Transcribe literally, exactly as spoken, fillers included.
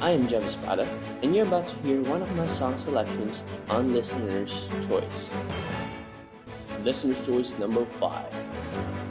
I am Jeff Espada, and you're about to hear one of my song selections on Listener's Choice. Listener's Choice number five.